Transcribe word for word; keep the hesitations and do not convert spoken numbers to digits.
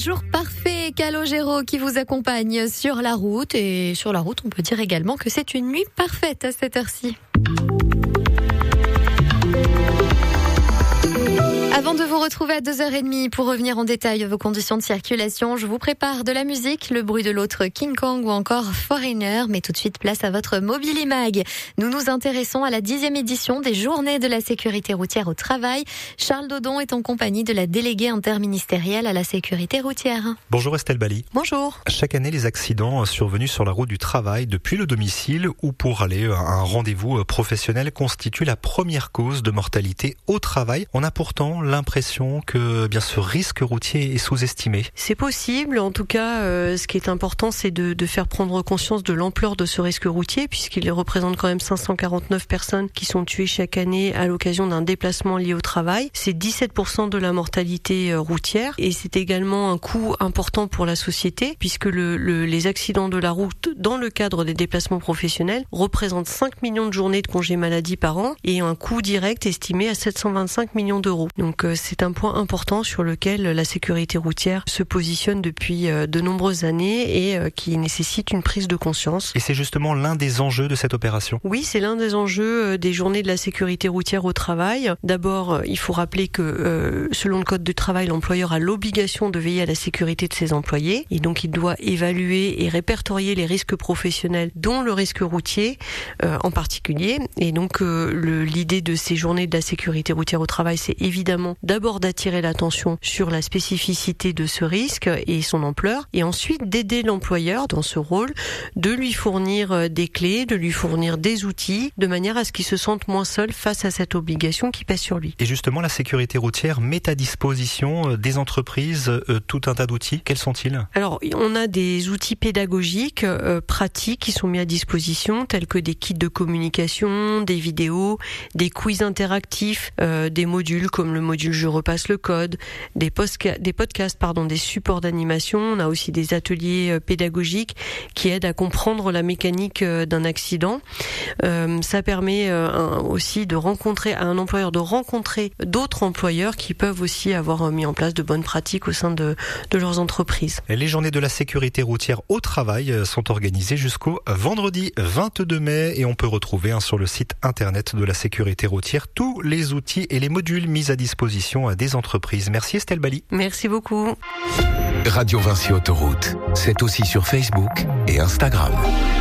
Jour parfait, Calogero qui vous accompagne sur la route. Et sur la route, on peut dire également que c'est une nuit parfaite à cette heure-ci. Avant de vous retrouver à deux heures trente pour revenir en détail vos conditions de circulation, je vous prépare de la musique, le bruit de l'autre King Kong ou encore Foreigner. Mais tout de suite, place à votre Mobilimag. Nous nous intéressons à la dixième édition des Journées de la sécurité routière au travail. Charles Dodon est en compagnie de la déléguée interministérielle à la sécurité routière. Bonjour Estelle Bali. Bonjour. Chaque année, les accidents survenus sur la route du travail depuis le domicile ou pour aller à un rendez-vous professionnel constituent la première cause de mortalité au travail. On a pourtant l'impression que bien ce risque routier est sous-estimé. C'est possible. En tout cas, euh, ce qui est important, c'est de, de faire prendre conscience de l'ampleur de ce risque routier, puisqu'il représente quand même cinq cent quarante-neuf personnes qui sont tuées chaque année à l'occasion d'un déplacement lié au travail. C'est dix-sept pour cent de la mortalité routière et c'est également un coût important pour la société, puisque le, le, les accidents de la route dans le cadre des déplacements professionnels représentent cinq millions de journées de congés maladie par an et un coût direct estimé à sept cent vingt-cinq millions d'euros. Donc euh, c'est un point important sur lequel la sécurité routière se positionne depuis euh, de nombreuses années et euh, qui nécessite une prise de conscience. Et c'est justement l'un des enjeux de cette opération. Oui, c'est l'un des enjeux euh, des journées de la sécurité routière au travail. D'abord, euh, il faut rappeler que euh, selon le Code du travail, l'employeur a l'obligation de veiller à la sécurité de ses employés et donc il doit évaluer et répertorier les risques professionnels, dont le risque routier euh, en particulier. Et donc euh, le, l'idée de ces journées de la sécurité routière au travail, c'est évidemment d'abord d'attirer l'attention sur la spécificité de ce risque et son ampleur, et ensuite d'aider l'employeur dans ce rôle, de lui fournir des clés, de lui fournir des outils, de manière à ce qu'il se sente moins seul face à cette obligation qui pèse sur lui. Et justement, la sécurité routière met à disposition des entreprises euh, tout un tas d'outils. Quels sont-ils ? Alors, on a des outils pédagogiques, euh, pratiques qui sont mis à disposition, tels que des kits de communication, des vidéos, des quiz interactifs, euh, des modules comme le module Je repasse le code, des, posca- des podcasts, pardon, des supports d'animation. On a aussi des ateliers euh, pédagogiques qui aident à comprendre la mécanique euh, d'un accident. Euh, ça permet euh, un, aussi de rencontrer, à un employeur de rencontrer d'autres employeurs qui peuvent aussi avoir euh, mis en place de bonnes pratiques au sein de, de leurs entreprises. Les journées de la sécurité routière au travail sont organisées jusqu'au vendredi vingt-deux mai et on peut retrouver hein, sur le site internet de la sécurité routière tous les outils et les modules mis à disposition des entreprises. Merci Estelle Bali. Merci beaucoup. Radio Vinci Autoroute, c'est aussi sur Facebook et Instagram.